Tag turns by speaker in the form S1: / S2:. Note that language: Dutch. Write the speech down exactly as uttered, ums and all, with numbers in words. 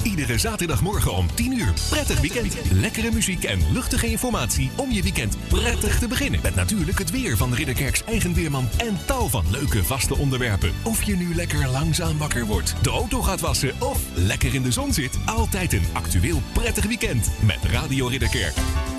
S1: Iedere zaterdagmorgen om tien uur. Prettig weekend. Lekkere muziek en luchtige informatie om je weekend prettig te beginnen. Met natuurlijk het weer van Ridderkerks eigen weerman en tal van leuke vaste onderwerpen. Of je nu lekker langzaam wakker wordt, de auto gaat wassen of lekker in de zon zit. Altijd een actueel prettig weekend met Radio Ridderkerk.